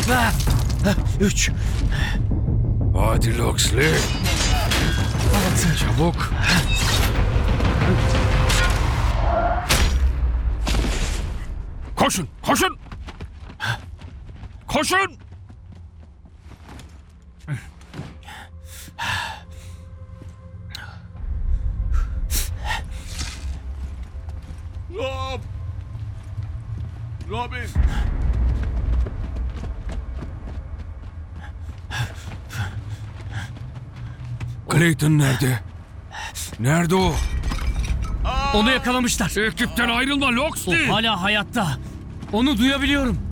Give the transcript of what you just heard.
3. Hadi Loxley. 6. Çabuk. Koşun, koşun. Koşun. Rob! Robin! Clayton nerede? Nerede o? Onu yakalamışlar. Ekipten ayrılma Loxley. O hala hayatta. Onu duyabiliyorum.